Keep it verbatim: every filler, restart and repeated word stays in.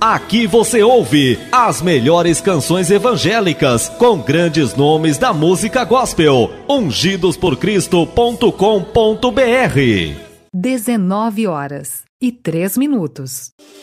Aqui você ouve as melhores canções evangélicas com grandes nomes da música gospel. ungidos por cristo ponto com ponto br. dezenove horas e três minutos.